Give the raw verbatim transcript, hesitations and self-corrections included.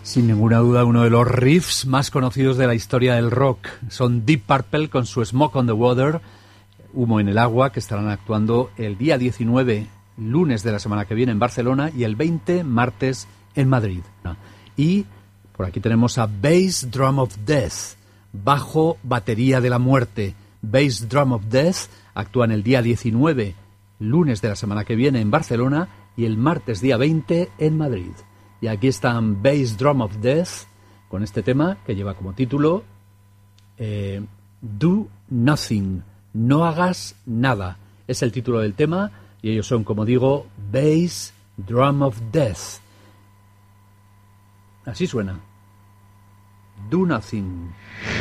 Sin ninguna duda, uno de los riffs más conocidos de la historia del rock. Son Deep Purple con su Smoke on the Water, Humo en el agua, que estarán actuando el día diecinueve, lunes de la semana que viene en Barcelona, y el veinte, martes, en Madrid. Y por aquí tenemos a Bass Drum of Death, bajo batería de la muerte. Bass Drum of Death actúan el día diecinueve, lunes de la semana que viene en Barcelona, y el martes día veinte en Madrid. Y aquí están Bass Drum of Death con este tema que lleva como título eh, Do Nothing, no hagas nada. Es el título del tema y ellos son, como digo, Bass Drum of Death. Así suena. Do Nothing.